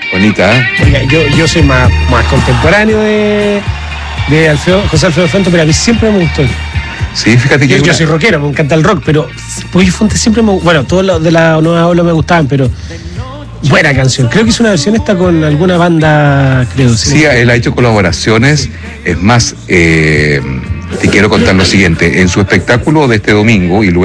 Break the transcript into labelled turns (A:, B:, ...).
A: Bonita, ¿eh?
B: Oiga, yo soy más contemporáneo de José Alfredo Fuentes, pero a mí siempre me gustó.
A: Sí, fíjate que
B: Yo soy rockero, me encanta el rock, pero Pollo Fuentes siempre me gustó. Bueno, todos los de la nueva ola me gustaban, pero buena canción. Creo que hizo una versión esta con alguna banda, creo.
A: Sí, él ha hecho colaboraciones. Es más, te quiero contar lo siguiente. En su espectáculo de este domingo, y luego